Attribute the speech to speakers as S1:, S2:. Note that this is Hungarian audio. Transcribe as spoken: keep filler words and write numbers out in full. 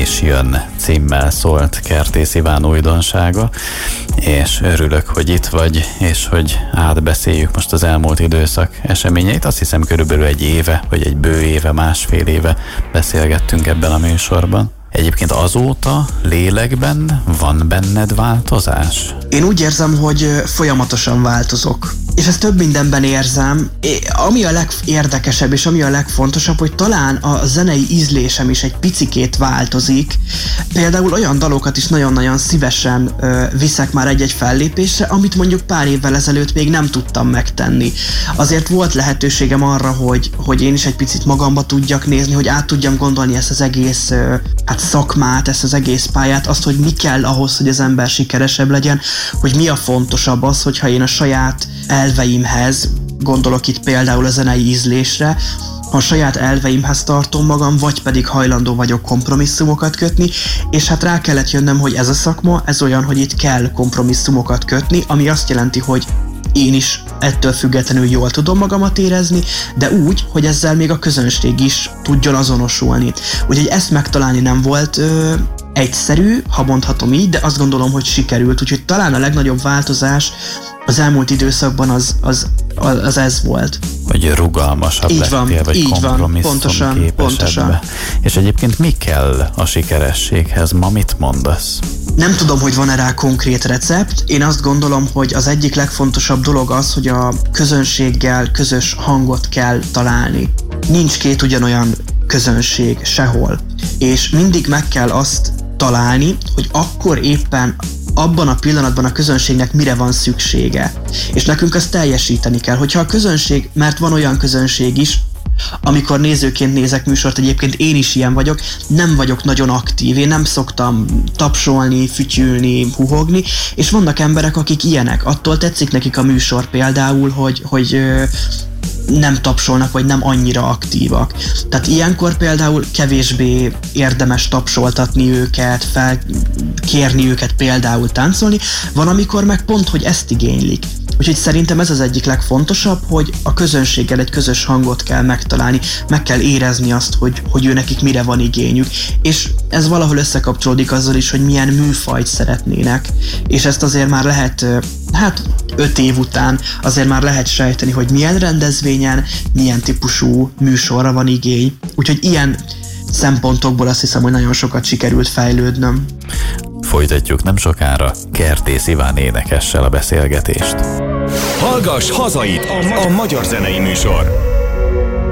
S1: is jön címmel szólt Kertész Iván újdonsága, és örülök, hogy itt vagy, és hogy átbeszéljük most az elmúlt időszak eseményeit. Azt hiszem körülbelül egy éve, vagy egy bő éve, másfél éve beszélgettünk ebben a műsorban. Egyébként azóta lélekben van benned változás?
S2: Én úgy érzem, hogy folyamatosan változok. És ezt több mindenben érzem. Ami a legérdekesebb és ami a legfontosabb, hogy talán a zenei ízlésem is egy picikét változik. Például olyan dalokat is nagyon-nagyon szívesen ö, viszek már egy-egy fellépésre, amit mondjuk pár évvel ezelőtt még nem tudtam megtenni. Azért volt lehetőségem arra, hogy, hogy én is egy picit magamba tudjak nézni, hogy át tudjam gondolni ezt az egész ö, hát szakmát, ezt az egész pályát, azt, hogy mi kell ahhoz, hogy az ember sikeresebb legyen, hogy mi a fontosabb az, hogyha én a saját elveimhez, gondolok itt például a zenei ízlésre, ha a saját elveimhez tartom magam, vagy pedig hajlandó vagyok kompromisszumokat kötni, és hát rá kellett jönnöm, hogy ez a szakma, ez olyan, hogy itt kell kompromisszumokat kötni, ami azt jelenti, hogy én is ettől függetlenül jól tudom magamat érezni, de úgy, hogy ezzel még a közönség is tudjon azonosulni. Úgyhogy ezt megtalálni nem volt ö, egyszerű, ha mondhatom így, de azt gondolom, hogy sikerült. Úgyhogy talán a legnagyobb változás az elmúlt időszakban az, az, az ez volt.
S1: Hogy rugalmasabb
S2: így
S1: lettél,
S2: van,
S1: vagy
S2: így van, pontosan, pontosan.
S1: És egyébként mi kell a sikerességhez? Ma mit mondasz?
S2: Nem tudom, hogy van-e rá konkrét recept. Én azt gondolom, hogy az egyik legfontosabb dolog az, hogy a közönséggel közös hangot kell találni. Nincs két ugyanolyan közönség sehol. És mindig meg kell azt találni, hogy akkor éppen abban a pillanatban a közönségnek mire van szüksége. És nekünk azt teljesíteni kell. Hogyha a közönség, mert van olyan közönség is, amikor nézőként nézek műsort, egyébként én is ilyen vagyok, nem vagyok nagyon aktív, én nem szoktam tapsolni, fütyülni, huhogni, és vannak emberek, akik ilyenek. Attól tetszik nekik a műsor például, hogy, hogy nem tapsolnak, vagy nem annyira aktívak. Tehát ilyenkor például kevésbé érdemes tapsoltatni őket, felkérni őket például táncolni, van amikor meg pont, hogy ezt igénylik. Úgyhogy szerintem ez az egyik legfontosabb, hogy a közönséggel egy közös hangot kell megtalálni, meg kell érezni azt, hogy, hogy ő nekik mire van igényük. És ez valahol összekapcsolódik azzal is, hogy milyen műfajt szeretnének. És ezt azért már lehet, hát öt év után azért már lehet sejteni, hogy milyen rendezvényen, milyen típusú műsorra van igény. Úgyhogy ilyen szempontokból azt hiszem, hogy nagyon sokat sikerült fejlődnöm.
S1: Folytatjuk nem sokára Kertész Iván énekessel a beszélgetést.
S3: Hallgass hazait, a magyar zenei műsor.